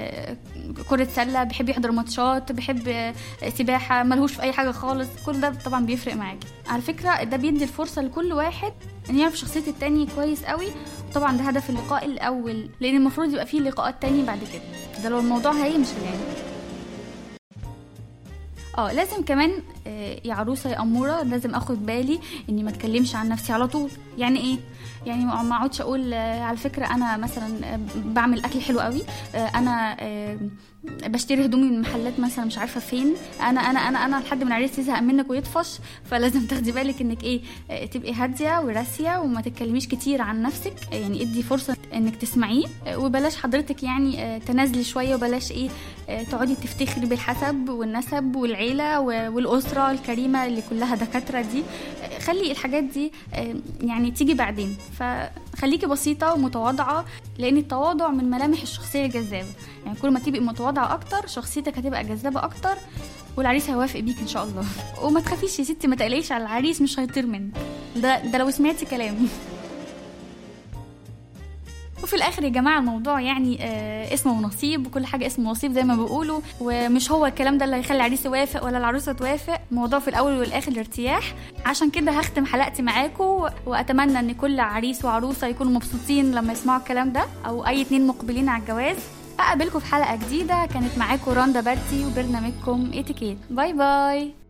كرة سلة، بيحب يحضر ماتشات، بيحب سباحة، ملهوش في اي حاجة خالص. كل ده طبعا بيفرق معاكي. على فكرة ده بيدي الفرصة لكل واحد ان يعرف شخصية التاني كويس قوي. طبعا ده هدف اللقاء الاول، لان المفروض يبقى فيه لقاءات تاني بعد كده. ده لو الموضوع مش يعني. لازم كمان يا عروسه يا اموره لازم اخد بالي اني ما اتكلمش عن نفسي على طول. يعني ايه؟ يعني ما اقعدش اقول على فكره انا مثلا بعمل اكل حلو قوي، انا بشتري هدومي من محلات مثلا مش عارفه فين، انا لحد ما العريس يزهق منك ويطفش. فلازم تاخدي بالك انك تبقي هاديه وراسيه وما تتكلميش كتير عن نفسك. يعني ادي فرصه انك تسمعيه، وبلاش حضرتك يعني تنازلي شويه، وبلاش تقعدي تفتخري بالحسب والنسب والعيله والاسره الكريمه اللي كلها دكاتره دي. خلي الحاجات دي يعني تيجي بعدين. فخليكي بسيطه ومتواضعه، لان التواضع من ملامح الشخصيه الجذابه. يعني كل ما تبقي متواضعه اكتر شخصيتك هتبقى جذابه اكتر، والعريس هيوافق بيك ان شاء الله. وما تخافيش يا ستي، ما تقلقيش على العريس، مش هيطير منك. ده لو سمعتي كلامي. وفي الاخر يا جماعه الموضوع يعني اسمه نصيب، وكل حاجه اسمه نصيب زي ما بيقولوا، ومش هو الكلام ده اللي هيخلي العريس يوافق ولا العروسه توافق. الموضوع في الاول والاخر الارتياح. عشان كده هختم حلقتي معاكم، واتمنى ان كل عريس وعروسه يكونوا مبسوطين لما يسمعوا الكلام ده، او اي اتنين مقبلين على الجواز. اقابلكم في حلقه جديده. كانت معاكم رندا بارتي وبرنامجكم اتيكيت. باي باي.